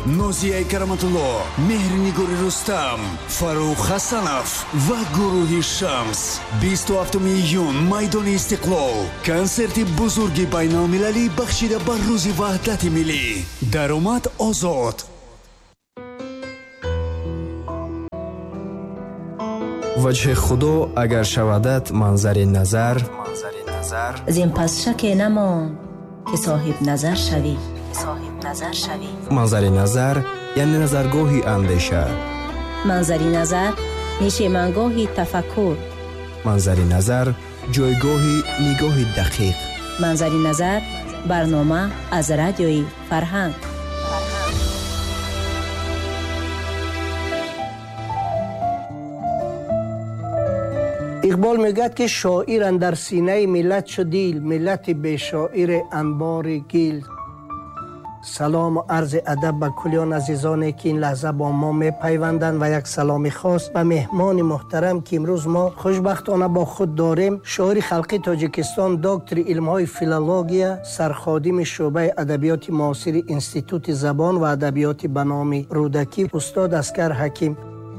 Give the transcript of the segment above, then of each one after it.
نازیه کرامت‌الله، مهرنگار رستم، فاروق حسنов و گروه شمس. 27 ایون میدان استقلال، کنسرت بزرگ بین‌المللی بخشیده بر روز وحدت ملی. درآمد آزاد. وجه خدا اگر شودت منظر نظر، زین پس شک نمان که صاحب نظر شوی. منظر نظر یعنی نظرگاهی اندیشه. منظری نظر نشیمنگاهی تفکر. منظر نظر جایگاهی نگاه دقیق. منظری نظر برنامه از رادیوی فرهنگ. اقبال میگد که شاعر اندر سینه ملت شدیل، ملت به شاعر انبار گیل. سلام و عرض ادب به کلیان عزیزانی که این لحظه با ما میپیوندند و یک سلام خاص به مهمان محترم که امروز ما خوشبختانه با خود داریم. شاعر خلقی تاجیکستان، دکتر علم‌های فیلولوژیا، سرخادم شعبه ادبیات معاصر انستیتوت زبان و ادبیات به نام رودکی، استاد اسکر حکیم.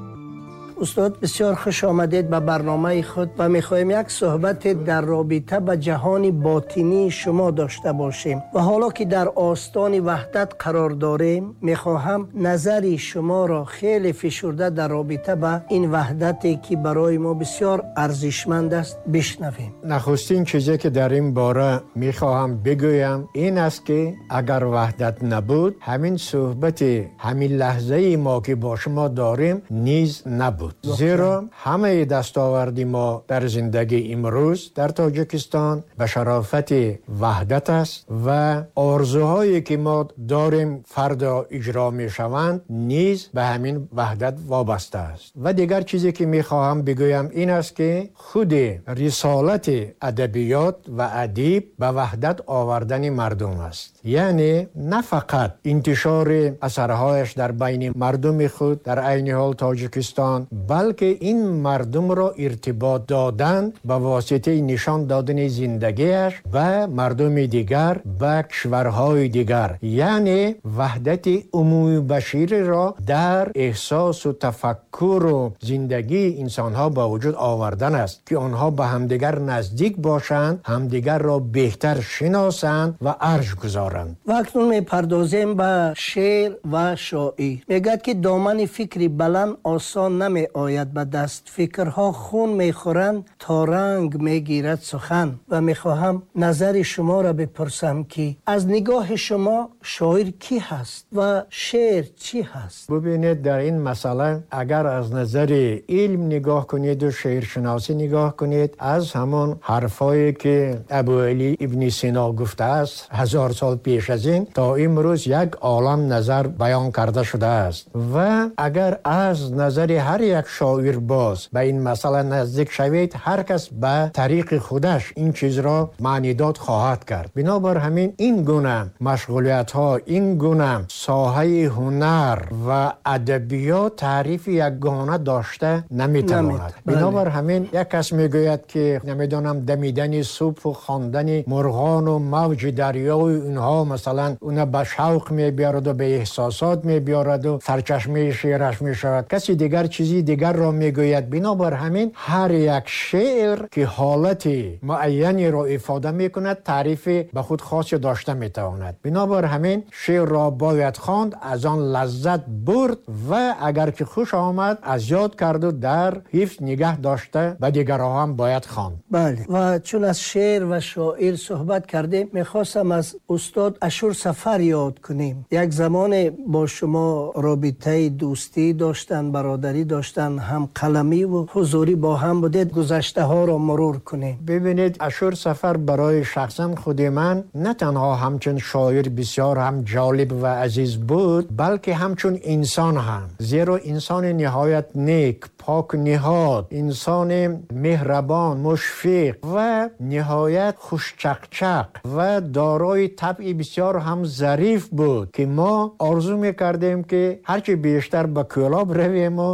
استاد بسیار خوش آمدید به برنامه خود و میخوایم یک صحبت در رابطه با جهان باطنی شما داشته باشیم و حالا که در آستان وحدت قرار داریم میخواهم نظری شما را خیلی فشرده در رابطه با این وحدتی که برای ما بسیار ارزشمند است بشنویم. نخستین چیزی که در این باره میخواهم بگویم این است که اگر وحدت نبود همین صحبت همین لحظه ما که با شما داریم نیز نبود. زیرا همه دستاوردی ما در زندگی امروز در تاجیکستان به شرافت وحدت است و آرزوهایی که ما داریم فردا اجرا می شوند نیز به همین وحدت وابسته است. و دیگر چیزی که می خواهم بگویم این است که خود رسالت ادبیات و ادیب به وحدت آوردن مردم است. یعنی نه فقط انتشار اثرهایش در بین مردم خود در عین حال تاجیکستان، بلکه این مردم را ارتباط دادن به واسطه نشان دادن زندگیش و مردم دیگر و کشورهای دیگر، یعنی وحدت عمومی بشری را در احساس و تفکر و زندگی انسانها با وجود آوردن است که آنها به همدیگر نزدیک باشند، همدیگر را بهتر شناسند و ارج گذارند. و اکنون میپردازیم به شعر و شاعر. میگد که دامن فکری بلند آسان نمی آید به دست، فکرها خون میخورند تا رنگ میگیرد سخن. و میخواهم نظر شما را بپرسم که از نگاه شما شاعر کی هست و شعر چی هست؟ ببینید در این مسئله اگر از نظر علم نگاه کنید و شعرشناسی نگاه کنید، از همون حرفایی که ابوعلی ابن سینا گفته است 1000 سال پیش از این تا امروز یک عالم نظر بیان کرده شده است. و اگر از نظر هر یک شاعر باز به این مسئله نزدیک شوید، هر کس به طریق خودش این چیز را معنی داد خواهد کرد. بنابر همین این گونه مشغولیت ها، این گونه ساحه هنر و ادبیات تعریف یگانه داشته نمیتواند. بنابر همین یک کس میگوید که نمیدونم دمیدن سوپ و خواندن مرغان و موج دریا و اینها مثلا اون به شوق میبیارد و به احساسات میبیارد و سرچشمه شعرش میشود. کسی دیگر چیزی دیگر را میگوید. بنابر همین هر یک شعر که حالت معینی را افاده میکند تعریف به خود خاص داشته میتواند. بنابر همین شعر را باید خواند، از آن لذت برد و اگر که خوش آمد از یاد کرد و در حفظ نگه داشته به دیگرها هم باید خواند. بله. و چون از شعر و شاعر صحبت کردیم میخواستم از استاد اشور سفر یاد کنیم. یک زمان با شما رابطه دوستی داشتن، برادری داشتن، هم قلمی و حضوری با هم بودید. گذشته ها را مرور کنیم. ببینید اشور سفر برای شخصا خود من نه تنها همچون شاعر بسیار هم جالب و عزیز بود، بلکه همچون انسان هم. زیرا انسان نهایت نیک، پاک نهاد، انسان مهربان، مشفق و نهایت خوشچقچق و دارای طبع بسیار هم ظریف بود که ما آرزو میکردیم که هرچی بیشتر به کلاب رویم و در صحبت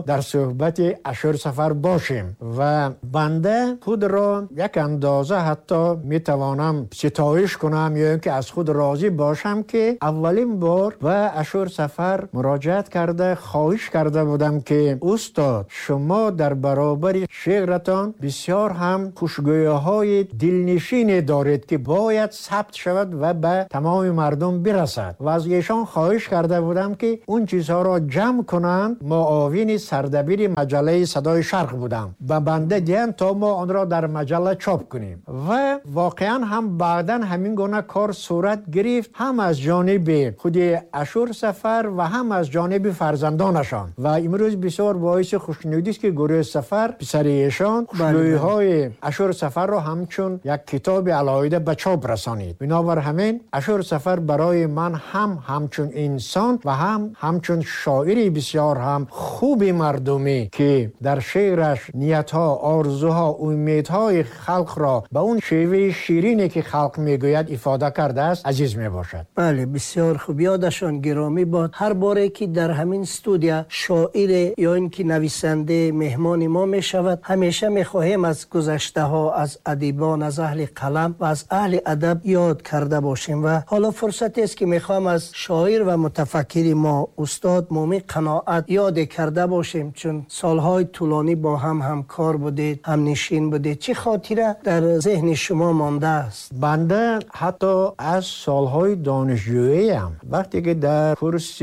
صحبت اشور سفر باشیم و بنده خود را یک اندازه حتی میتوانم ستایش کنم یا اینکه از خود راضی باشم که اولین بار و اشور سفر مراجعت کرده خواهش کرده بودم که استاد شما در برابر شعرتان بسیار هم خوشگویی‌های دلنشین دارید که باید ثبت شود و به تمام مردم برسد و از ایشان خواهش کرده بودم که اون چیزها را جمع کنند. معاون سردبیر مجله صدای شرق بودم و بنده دیدم تا ما آن را در مجله چاپ کنیم و واقعا هم بعداً همین گونه کار صورت گرفت، هم از جانب خود اشور سفر و هم از جانب فرزندانشان و امروز بسیار باعث خوشنودی است که گروه سفر پسر ایشان خوشگویی‌های اشور سفر را همچون یک کتاب علاوه به چاپ رسانید. بنابر همین اشور سفر برای من همچون انسان و همچون شاعری بسیار هم خوب مردمی که در شعرش نیت‌ها، آرزوها، امیدهای خلق را به اون شیوه شیرینی که خلق میگوید افاده کرده است عزیز می باشد. بله بسیار خوب، یادشان گرامی باد. هر باره که در همین استودیو شاعر یا اینکه نویسنده مهمان ما می شود همیشه می خواهیم از گذشته ها، از ادیبان، از اهل قلم و از اهل ادب یاد کرده باشیم و حالا فرصتی است که می خواهم از شاعر و متفکر ما استاد مومن قناعت یاد کرده باشیم، چون سالهای طولانی با هم همکار بودید، هم نشین بودید. چه خاطره در ذهن شما مانده است؟ بنده حتی از سالهای دانشجوییم وقتی که در کورس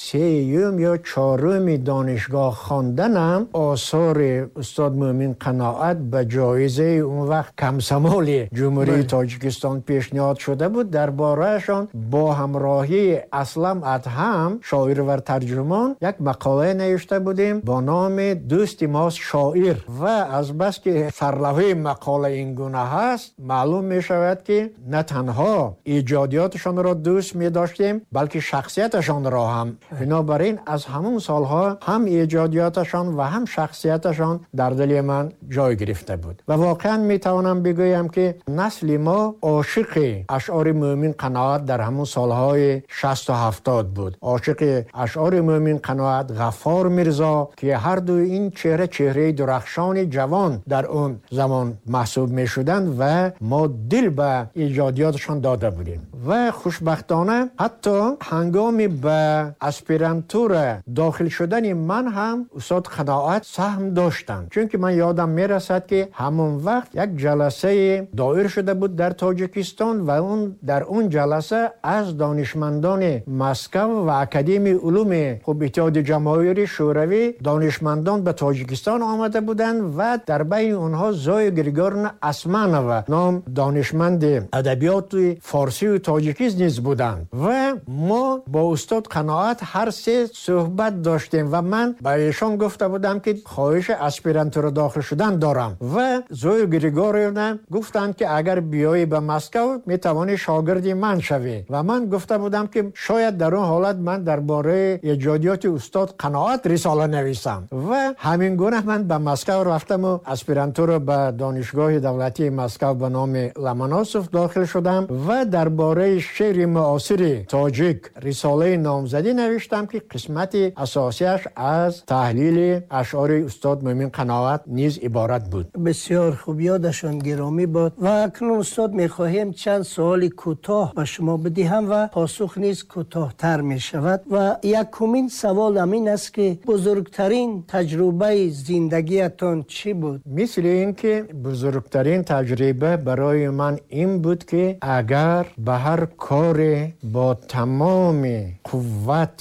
سیوم یا چهارم دانشگاه خواندنم آثار استاد مومن قناعت به جایزه اون وقت کمسمال جمهوری تاجیکستان پیشنهاد شده بود. دربارهشان با همراهی اسلم ادهم شاعر و ترجمان یک مقاله نوشته بودیم با نام دوست ماست شاعر و از بس که سرلوحه مقاله این گونه هست معلوم می شود که نه تنها ایجادیاتشان را دوست می داشتیم بلکه شخصیتشان را هم. بنابراین از همون سالها هم ایجادیاتشان و هم شخصیتشان در دل من جای گرفته بود و واقعا می توانم بگویم که نسل ما عاشق اشعار مومن قناعت در همون سالهای 60 و 70 بود. عاشق اشعار مومن قناعت، غفار میرزا که هر دو این چهره درخشان جوان در اون زمان محسوب می شدند و ما دل به ایجادیاتشان داده بودیم و خوشبختانه حتی هنگامی به اسپیرانتور داخل شدن من هم استاد قناعت سهم داشتند، چون که من یادم میرسد که همون وقت یک جلسه دایر شده بود در تاجیکستان و در اون جلسه از دانشمندان مسکو و اکادمی علوم اتحاد جماهیر شوروی دانشمندان به تاجیکستان آمده بودند و در بین اونها زوی گریگورن اسمانوف نام دانشمند ادبیات فارسی و تاجیکی نیز بودند و ما با استاد قناعت هر سه صحبت داشتیم و من به ایشان گفته بودم که خواهش اسپیرانتور داخل شدن دارم و زوی گریگورن گفتند که اگر بیایی به مسکو میتوانی شاگردی من شوی و من گفته بودم که شاید در اون حالت من درباره ایجادیات استاد قناعت رساله نویسم و همین گونه من به مسکو رفتم و اسپیرانتور به دانشگاه دولتی مسکو به نام لمناسوف داخل شدم و درباره شعر معاصر تاجیک رساله نامزدی نوشتم که قسمت اساسیش از تحلیل اشعار استاد مومن قناعت نیز عبارت بود. بسیار خوب، یادشان گرامی باد. و اکنون استاد میخواهیم چند سوال کوتاه به شما بدهم و پاسخ نیز کوتاه‌تر می شود و یکمین سوال همین است که بزرگترین تجربه زندگیتان چی بود؟ مثل این که بزرگترین تجربه برای من این بود که اگر به هر کار با تمام قوت،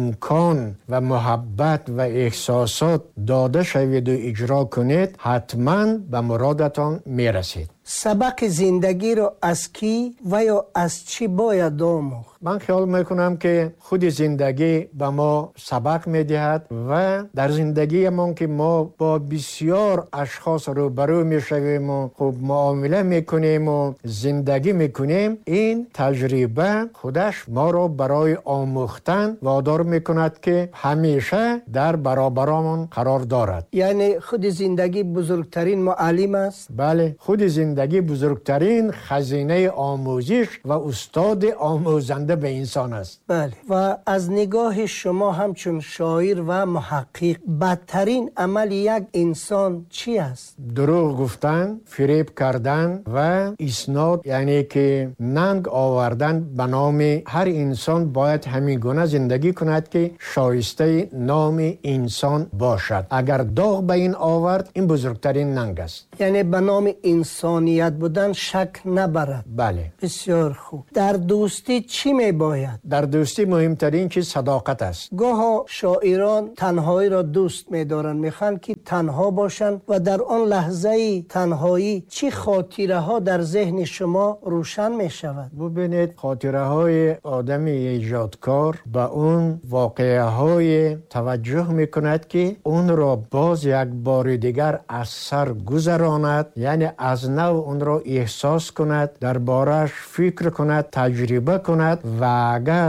امکان و محبت و احساسات داده شوید و اجرا کنید حتما به مرادتان میرسید. سبق زندگی رو از کی و یا از چی باید آموخت؟ من خیال میکنم که خود زندگی به ما سبق میدهد و در زندگی ما که ما با بسیار اشخاص روبرو میشویم و خوب معامله میکنیم و زندگی میکنیم، این تجربه خودش ما رو برای آموختن وادار میکند که همیشه در برابرمون قرار دارد. یعنی خود زندگی بزرگترین معلم است؟ بله، خود زندگی زندگی بزرگترین خزینه آموزش و استاد آموزنده به انسان است. بله. و از نگاه شما همچون شاعر و محقق بدترین عمل یک انسان چی است؟ دروغ گفتن، فریب کردن و اسناد، یعنی که ننگ آوردن به نام هر انسان باید همین گونه زندگی کند که شایسته نام انسان باشد. اگر داغ به این آورد، این بزرگترین ننگ است. یعنی به نام انسانیت بودن شک نبرد. بله. بسیار خوب. در دوستی چی می باید؟ در دوستی مهمترین چیز صداقت است. گاه شاعران تنهایی را دوست می دارند، میخوان که تنها باشند و در آن لحظه تنهایی چی خاطره ها در ذهن شما روشن می شود؟ ببینید، خاطره های آدم ایجادکار به اون واقعه های توجه می کند که اون را باز یک بار دیگر از سر گذراند، یعنی از نو اون را احساس کند، در بارش فکر کند، تجربه کند و اگر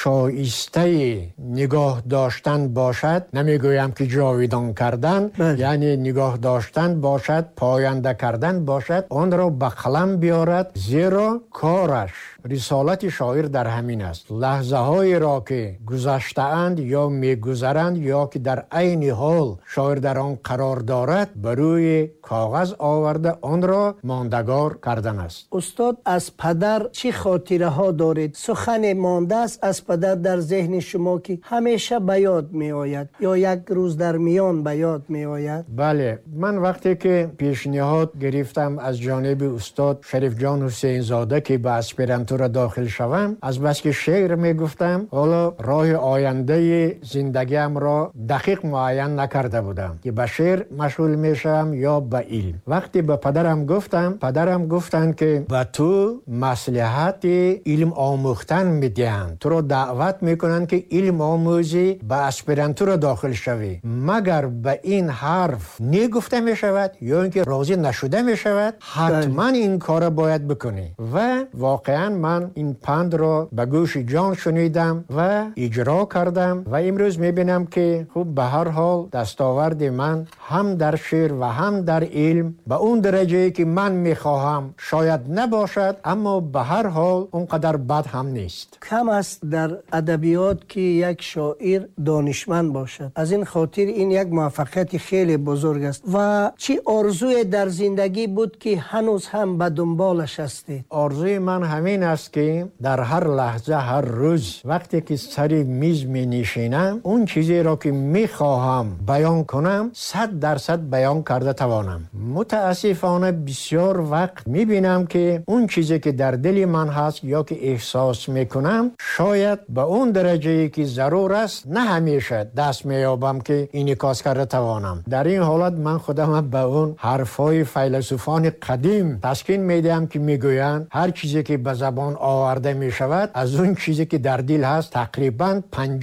شایسته نگاه داشتن باشد، نمیگویم که جاویدان کردن، یعنی نگاه داشتن باشد، پاینده کردن باشد، اون را به قلم بیارد، زیرا کارش، رسالت شاعر در همین است. لحظه های را که گذشته اند یا میگذرند یا که در عین حال شاعر در آن قرار دارد، بر روی کاغذ آورده آن را ماندگار کردن است. استاد، از پدر چی خاطره ها دارید؟ سخن مانده است از پدر در ذهن شما که همیشه به یاد می آید یا یک روز در میان به یاد می آید؟ بله، من وقتی که پیشنهاد گرفتم از جانب استاد شریف جان حسین زاده که به اسپرانتو داخل شوم، از بس که شعر می گفتم، حالا راه آینده زندگیم را دقیق معین نکرده بودم که به شعر مشغول می شوم یا به علم. وقتی به پدرم گفتم، پدرم گفتند که به تو مصلحت علم آموختن می دهند، تو را دعوت می کنند که علم آموزی، به اسپرانتو را داخل شوی. مگر به این حرف نی گفته می شود یا اینکه راضی نشده می شود، حتما این کار باید بکنی. و واقعا من این پند را به گوش جان شنیدم و اجرا کردم و امروز میبینم که خوب به هر حال دستاورد من هم در شعر و هم در علم به اون درجه که من میخواهم شاید نباشد، اما به هر حال اونقدر بد هم نیست. کم است در ادبیات که یک شاعر دانشمند باشد. از این خاطر این یک موفقیت خیلی بزرگ است. و چی آرزوی در زندگی بود که هنوز هم به دنبالش هستی؟ آرزوی من همین است که در هر لحظه، هر روز وقتی که سر میز می نشینم، اون چیزی را که می خواهم بیان کنم 100% بیان کرده توانم. متاسفانه بسیار وقت می بینم که اون چیزی که در دل من هست یا که احساس می کنم شاید به اون درجه که ضرور است نه همیشه دست می یابم که انعکاس کرده توانم. در این حالت من خودم به اون حرفای فیلسوفان قدیم تسکین می دهم که می گویند هر چیزی که به زبان آورده می شود از اون چیزی که در دل هست تقریبا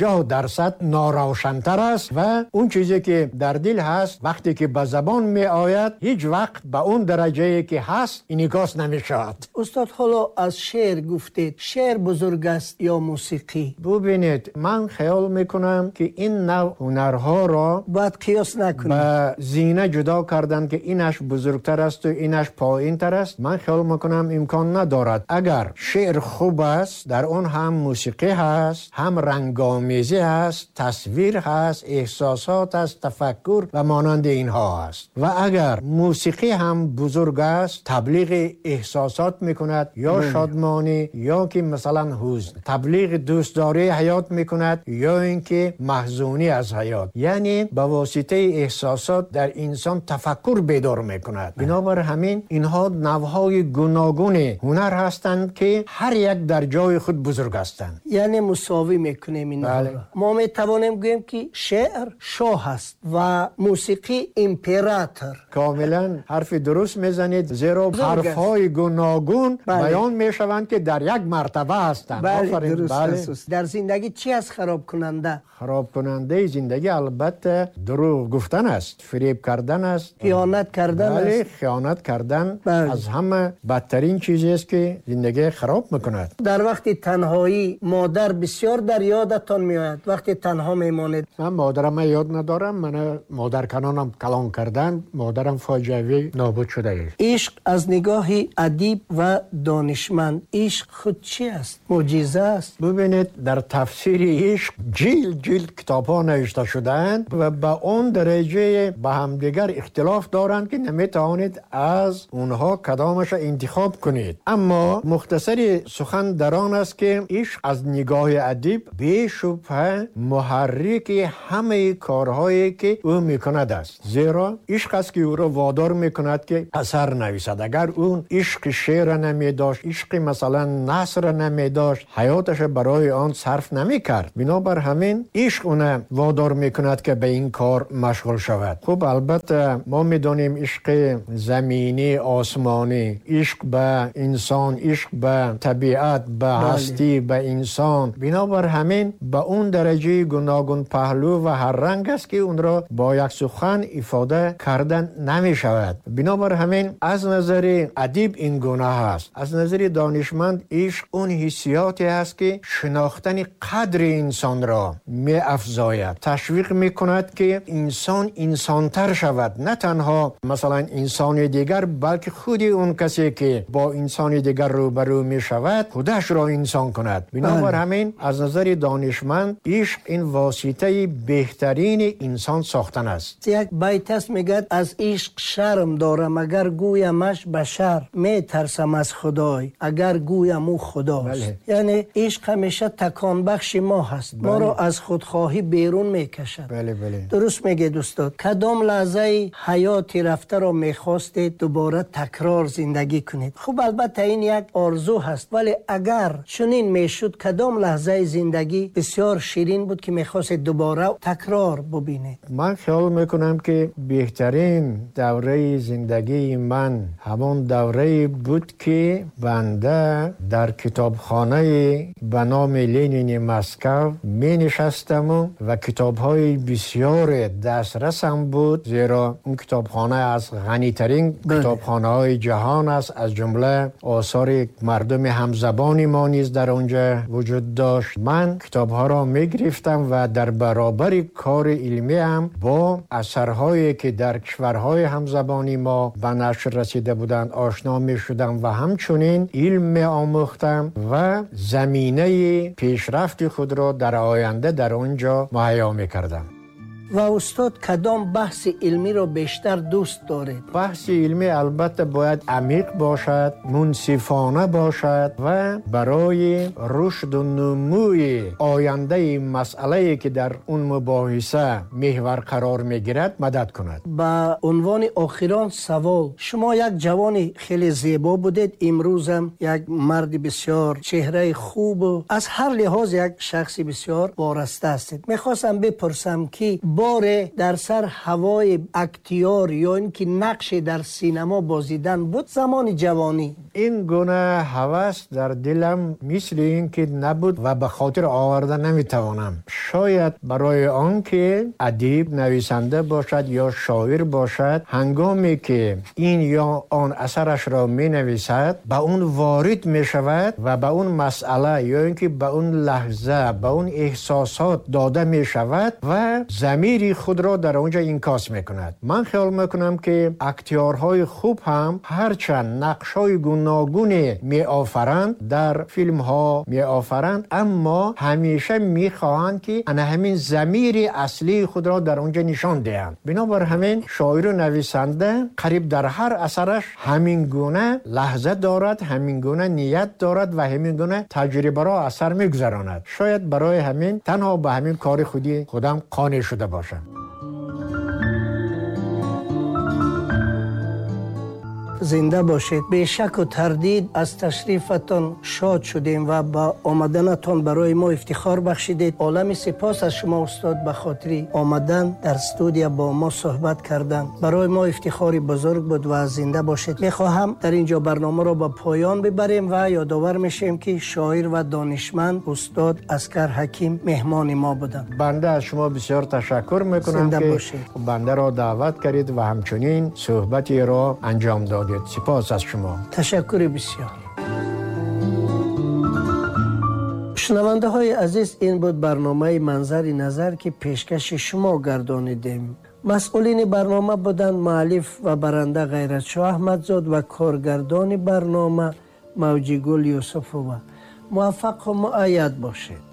50% ناروشن‌تر است و اون چیزی که در دل هست وقتی که به زبان می آید هیچ وقت به اون درجه که هست انعکاس نمی شود. استاد، حالا از شعر گفتید، شعر بزرگ است یا موسیقی؟ ببینید، من خیال می کنم که این نوع هنرها را باید قیاس نکنید، به زینه جدا کردن که اینش بزرگتر است و اینش پایین تر است. من خیال می کنم امکان ندارد. اگر شعر خوب است، در اون هم موسیقی هست، هم رنگامیزی هست، تصویر هست، احساسات هست، تفکر و مانند اینها هست. و اگر موسیقی هم بزرگ است، تبلیغ احساسات میکند، یا شادمانی یا که مثلا حزن، تبلیغ دوستداری حیات میکند یا اینکه محزونی از حیات، یعنی به واسطه احساسات در انسان تفکر بیدار میکند. بنابر همین اینها نوعهای گوناگون هنر هستند که هر یک در جای خود بزرگ هستند. یعنی مساوی میکنیم اینها. ما میتوانیم گوییم که شعر شاه است و موسیقی امپراتور. کاملا حرف درست میزنید، زیرا حرفهای گوناگون بیان میشوند که در یک مرتبه هستند. درست. در زندگی چی است خراب کننده؟ خراب کننده زندگی البته دروغ گفتن است، فریب کردن است، خیانت کردن است. خیانت کردن از همه بدترین چیزی است که زندگی خراب میکند. در وقت تنهایی مادر بسیار در یادتان میآید وقتی تنها میمانید؟ من مادرم یاد ندارم. من مادر کنانم کلان کردن، مادرم فاجعه‌ای نابود شده است. عشق از نگاه ادیب و دانشمند، عشق خود چی است؟ معجزه است. ببینید در تفسیر عشق جلد کتاب‌ها نوشته شده‌اند و به اون درجه به همدیگر اختلاف دارند که نمیتوانید از اونها کدامش انتخاب کنید. اما مختصری سخن در آن است که عشق از نگاه ادیب بی‌شبهه محرک همه کارهایی که او میکند است. زیرا عشق است که او را وادار میکند که اثر نویسد. اگر اون عشق شعر نمی داشت، عشق مثلا نثر نمی داشت، حیاتش برای آن صرف نمی کرد. بنابر همین عشق اون وادار میکند که به این کار مشغول شود. خب البته ما میدونیم عشق زمینی آسمانی، عشق به انسان، عشق به طبیعت، به هستی، به انسان، بنابر همین به اون درجه گوناگون پهلو و هر رنگ است که اون را با یک سخن افاده کردن نمی شود. بنابر همین از نظر ادیب این گونه است. از نظر دانشمند عشق اون حسیاتی است که شناختن قدر انسان را می افزاید، تشویق می کند که انسان انسانتر شود. نه تنها مثلا انسان دیگر بلکه خود اون کسی که با انسان دیگر روبرو می شود خودش را انسان کند. بنابر همین از نظر دانشمند عشق این واسطه بهترین انسان ساختن است. یک بیت است میگه از عشق شرم دارم اگر گویمش بشر، می ترسم از خدای اگر گویم او خداست. یعنی عشق همیشه تکان بخش ما هست. ما را از خودخواهی بیرون میکشد. درست میگه دوستان. کدام لحظه حیاتی رفته را میخواستید دوباره تکرار زندگی کنید؟ خب البته این یک آرزو هست، ولی اگر چنین میشد کدام لحظه زندگی بسیار شیرین بود که میخواستید دوباره تکرار ببینید؟ من خیال میکنم که بهترین دوره زندگی من همون دوره بود که بنده در کتابخانه به نام لنین مسکو می نشستم و کتاب‌های بسیار دسترسم بود، زیرا اون کتابخانه از غنی‌ترین کتابخانه‌های جهان است. از جمله آثار مردم همزبان ما نیز در آنجا وجود داشت. من کتاب‌ها را می‌گرفتم و در برابر کار علمی هم با اثرهایی که در کشورهای همزبانی ما به نشر رسیده بودند آشنا می‌شدم و همچنین علم می‌آموختم و زمینه پیشرفت خود را در آینده در آنجا مهیا می‌کردم. و استاد کدام بحث علمی رو بیشتر دوست دارید؟ بحث علمی البته باید عمیق باشد، منصفانه باشد و برای رشد و نموی آینده مسئله‌ای که در اون مباحثه محور قرار میگیرد مدد کند. با عنوان آخران سوال، شما یک جوان خیلی زیبا بودید، امروز هم یک مرد بسیار چهره خوب و از هر لحاظ یک شخص بسیار وارسته هستید. میخواستم بپرسم که بار در سر هوای اکتیار یا اینکه نقش در سینما بازیدن بود زمان جوانی؟ این گونه هوس در دلم مثل این که نبود و به خاطر آورده نمیتوانم. شاید برای آن که ادیب، نویسنده باشد یا شاعر باشد، هنگامی که این یا آن اثرش را می نویسد به اون وارد می شود و به اون مسئله یا اینکه به اون لحظه، به اون احساسات داده می شود و ضمیر خود را در اونجا انعکاس می کند. من خیال میکنم که اکتیارهای خوب هم هرچند نقشای گوناگونی می آفرند، در فیلم ها می آفرند، اما همیشه می خواهند که همین ضمیر اصلی خود را در اونجا نشان دهند. بنابر همین شاعر و نویسنده قریب در هر اثرش همین گونه لحظه دارد، همین گونه نیت دارد و همین گونه تجربه را اثر می گذراند. شاید برای همین تنها به همین کار خودم قانع شده باشم. زنده باشید. به شک و تردید از تشریفتان شاد شدیم و با آمدنتان برای ما افتخار بخشیدید. عالم سپاس از شما استاد به خاطر آمدن در استودیو با ما صحبت کردن. برای ما افتخاری بزرگ بود و زنده باشید. میخواهم در اینجا برنامه را به پایان ببریم و یادآور میشیم که شاعر و دانشمند استاد عسکر حکیم مهمان ما بودند. بنده از شما بسیار تشکر میکنم که بنده را دعوت کردید و همچنین صحبتی را انجام دادید. سپاس از شما. تشکر بسیار. شنونده های عزیز، این بود برنامه منظر نظر که پیشکش شما گردانیدیم. مسئولین برنامه بودند مؤلف و برنده غیرت‌شاه احمدزاد و کارگردان برنامه موجی گل یوسفووا. موفق و مؤید باشید.